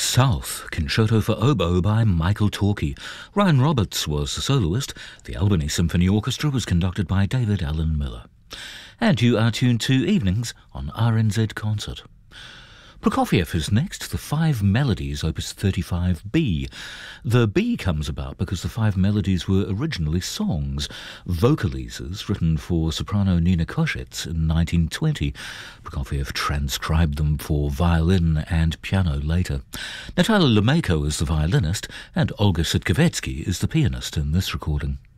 South, Concerto for Oboe by Michael Torkey. Ryan Roberts was the soloist. The Albany Symphony Orchestra was conducted by David Allen Miller. And you are tuned to Evenings on RNZ Concert. Prokofiev is next, the Five Melodies, Opus 35B. The B comes about because the five melodies were originally songs, vocalises written for soprano Nina Koshitz in 1920. Prokofiev transcribed them for violin and piano later. Natalia Lumeyko is the violinist, and Olga Sitkovetsky is the pianist in this recording.